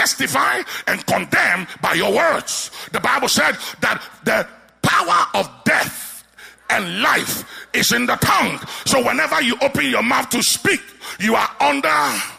testify and condemn by your words. The Bible said that the power of death and life is in the tongue. So whenever you open your mouth to speak, you are under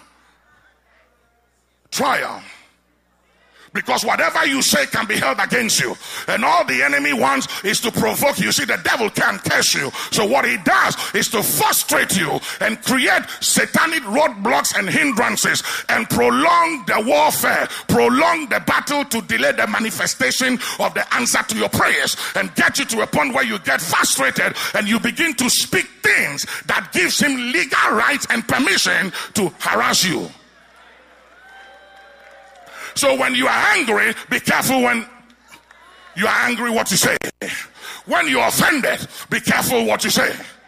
trial. Because whatever you say can be held against you. And all the enemy wants is to provoke you. See, the devil can't curse you. So what he does is to frustrate you and create satanic roadblocks and hindrances and prolong the warfare, prolong the battle to delay the manifestation of the answer to your prayers and get you to a point where you get frustrated and you begin to speak things that gives him legal rights and permission to harass you. So when you are angry, be careful when you are angry what you say. When you are offended, be careful what you say.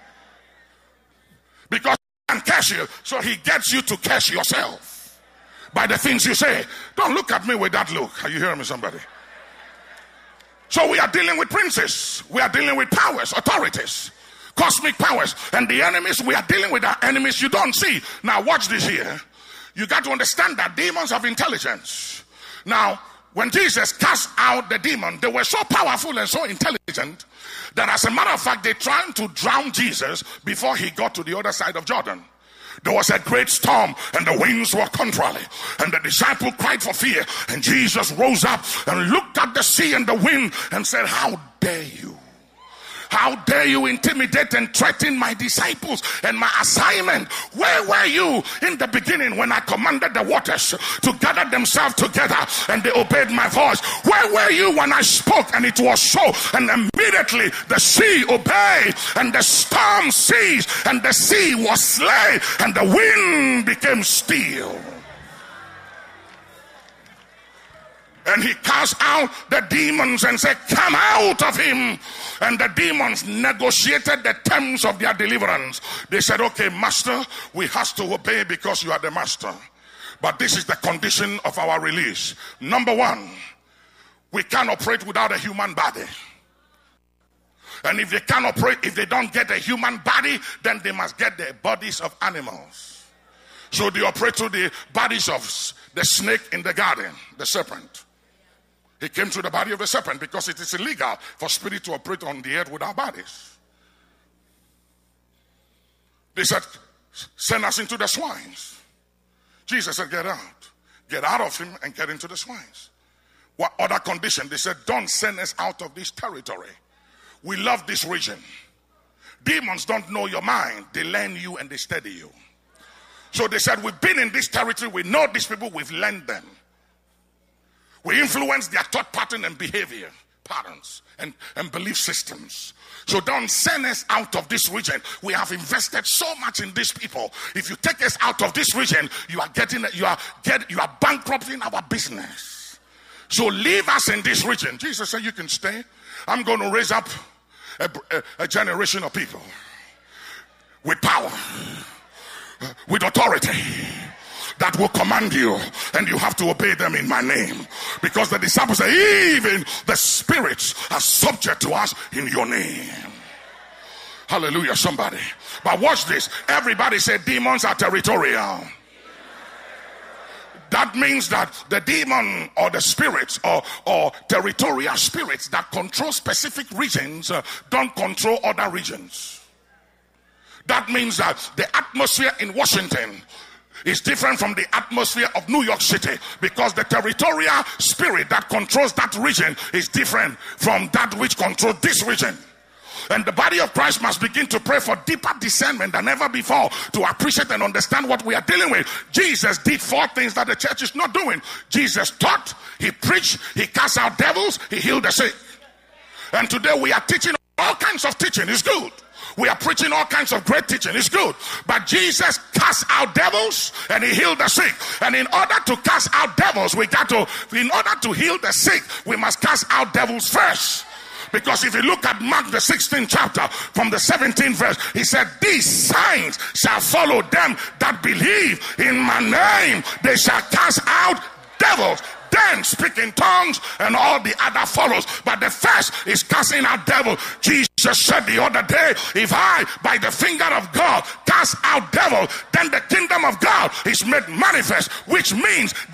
Because he can curse you, so he gets you to curse yourself by the things you say. Don't look at me with that look. Are you hearing me, somebody? So we are dealing with princes. We are dealing with powers, authorities, cosmic powers. And the enemies, we are dealing with our enemies you don't see. Now watch this here. You got to understand that demons have intelligence. Now, when Jesus cast out the demon, they were so powerful and so intelligent that, as a matter of fact, they tried to drown Jesus before he got to the other side of Jordan. There was a great storm and the winds were contrary, and the disciple cried for fear, and Jesus rose up and looked at the sea and the wind and said, "How dare you? How dare you intimidate and threaten my disciples and my assignment? Where were you in the beginning when I commanded the waters to gather themselves together and they obeyed my voice? Where were you when I spoke and it was so? And immediately the sea obeyed and the storm ceased and the sea was slain and the wind became still." And he cast out the demons and said, "Come out of him." And the demons negotiated the terms of their deliverance. They said, "Okay, master, we have to obey because you are the master. But this is the condition of our release. Number one, we can't operate without a human body. And if they can't operate, if they don't get a human body, then they must get the bodies of animals. So they operate through the bodies of the snake in the garden, the serpent. He came to the body of the serpent because it is illegal for spirit to operate on the earth without bodies. They said, "Send us into the swines." Jesus said, "Get out. Get out of him and get into the swines." What other condition? They said, "Don't send us out of this territory. We love this region." Demons don't know your mind. They learn you and they study you. So they said, "We've been in this territory. We know these people. We've learned them. We influence their thought pattern and behavior patterns and belief systems. So don't send us out of this region. We have invested so much in these people. If you take us out of this region, you are bankrupting our business. So leave us in this region." Jesus said, "You can stay. I'm going to raise up a generation of people with power, with authority, that will command you, and you have to obey them in my name." Because the disciples say, "Even the spirits are subject to us in your name." Hallelujah, somebody. But watch this. Everybody said demons are territorial. That means that the demon or the spirits or territorial spirits that control specific regions don't control other regions. That means that the atmosphere in Washington is different from the atmosphere of New York City, because the territorial spirit that controls that region is different from that which controls this region. And the body of Christ must begin to pray for deeper discernment than ever before to appreciate and understand what we are dealing with. Jesus did 4 things that the church is not doing. Jesus taught, he preached, he cast out devils, he healed the sick. And today we are teaching all kinds of teaching. It's good. We are preaching all kinds of great teaching. It's good. But Jesus cast out devils and he healed the sick. And in order to cast out devils, in order to heal the sick, we must cast out devils first. Because if you look at Mark the 16th chapter from the 17th verse, he said, "These signs shall follow them that believe in my name. They shall cast out devils, then speak in tongues, and all the other follows." But the first is casting out devil. Jesus said the other day, "If I, by the finger of God, cast out devil, then the kingdom of God is made manifest," which means